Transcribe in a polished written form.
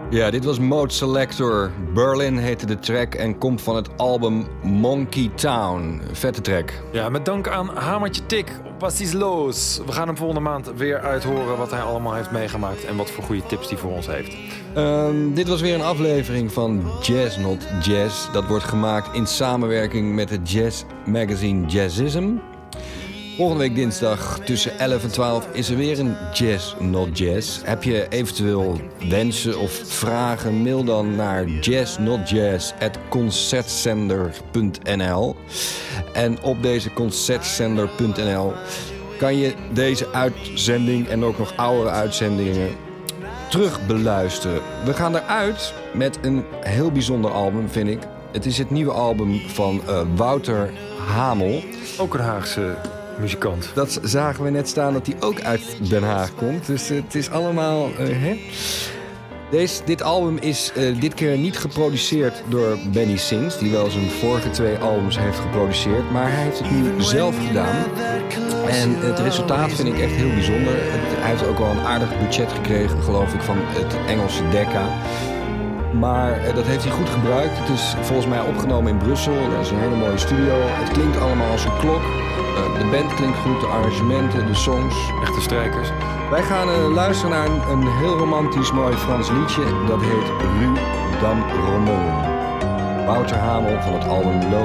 Ja, dit was Mode Selector. Berlin heette de track en komt van het album Monkey Town. Vette track. Ja, met dank aan Hamertje Tik. Wat is los? We gaan hem volgende maand weer uithoren wat hij allemaal heeft meegemaakt en wat voor goede tips hij voor ons heeft. Dit was weer een aflevering van Jazz Not Jazz. Dat wordt gemaakt in samenwerking met het jazzmagazine Jazzism. Volgende week dinsdag tussen 11 en 12 is er weer een Jazz Not Jazz. Heb je eventueel wensen of vragen? Mail dan naar jazznotjazz@concertzender.nl. En op deze concertzender.nl kan je deze uitzending en ook nog oudere uitzendingen terug beluisteren. We gaan eruit met een heel bijzonder album, vind ik. Het is het nieuwe album van Wouter Hamel. Ook een Haagse muzikant. Dat zagen we net staan dat hij ook uit Den Haag komt. Dus het is allemaal... Dit album is dit keer niet geproduceerd door Benny Sings, die wel zijn vorige 2 albums heeft geproduceerd. Maar hij heeft het nu zelf gedaan. En het resultaat vind ik echt heel bijzonder. Hij heeft ook wel een aardig budget gekregen, geloof ik, van het Engelse Decca. Maar dat heeft hij goed gebruikt. Het is volgens mij opgenomen in Brussel. Dat is een hele mooie studio. Het klinkt allemaal als een klok. De band klinkt goed, de arrangementen, de songs. Echte strijkers. Wij gaan luisteren naar een heel romantisch mooi Frans liedje. Dat heet Rue d'Amromont. Wouter Hamel van het album Low